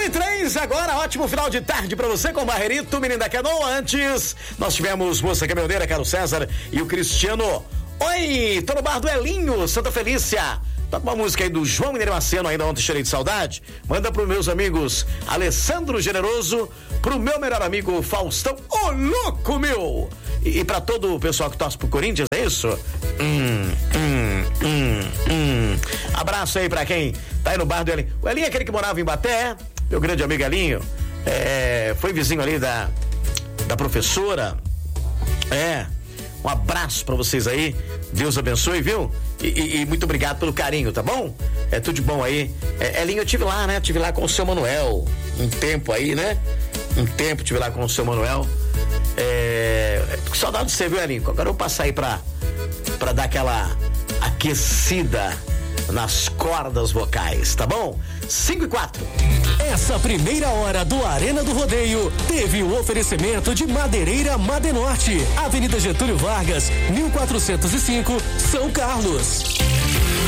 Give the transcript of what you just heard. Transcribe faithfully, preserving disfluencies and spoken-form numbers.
e três agora, ótimo final de tarde pra você com Barrerito, menino da Canon. Antes, nós tivemos Moça Caminhoneira, Carlos César e o Cristiano. Oi, tô no bar do Elinho, Santa Felícia. Toca uma música aí do João Mineiro Maceno, ainda ontem cheirei de saudade. Manda pros meus amigos Alessandro Generoso, pro meu melhor amigo Faustão, ô louco meu! E, e pra todo o pessoal que torce pro Corinthians, é isso? Hum, hum, hum, hum. Abraço aí pra quem tá aí no bar do Elinho. O Elinho é aquele que morava em Baté, meu grande amigo Elinho, é, foi vizinho ali da, da professora. É, um abraço pra vocês aí, Deus abençoe, viu? E, e, e muito obrigado pelo carinho, tá bom? É tudo de bom aí. É, Elinho, eu tive lá, né? Tive lá com o seu Manuel, um tempo aí, né? Um tempo tive lá com o seu Manuel. É, que saudade de você, viu, Elinho? Agora eu vou passar aí pra, pra dar aquela aquecida nas cordas vocais, tá bom? cinco e quatro. Essa primeira hora do Arena do Rodeio teve o oferecimento de Madeireira Madenorte, Avenida Getúlio Vargas, mil quatrocentos e cinco, São Carlos.